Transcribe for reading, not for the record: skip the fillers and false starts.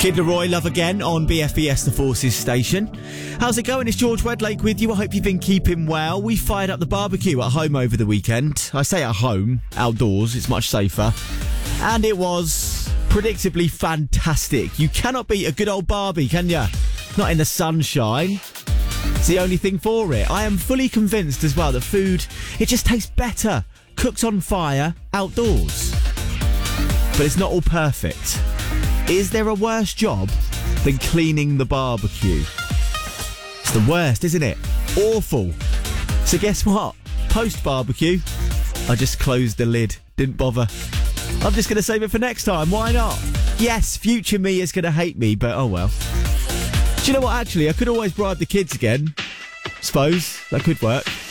Kid Leroy, Love Again on BFBS The Forces station. How's it going? It's George Wedlake with you. I hope you've been keeping well. We fired up the barbecue at home over the weekend. I say at home, outdoors, it's much safer. And it was predictably fantastic. You cannot beat a good old barbie, can you? Not in the sunshine. It's the only thing for it. I am fully convinced as well that food, it just tastes better cooked on fire outdoors. But it's not all perfect. Is there a worse job than cleaning the barbecue? It's the worst, isn't it? Awful. So guess what? Post-barbecue, I just closed the lid. Didn't bother. I'm just going to save it for next time. Why not? Yes, future me is going to hate me, but oh well. Do you know what, actually? I could always bribe the kids again. Suppose that could work.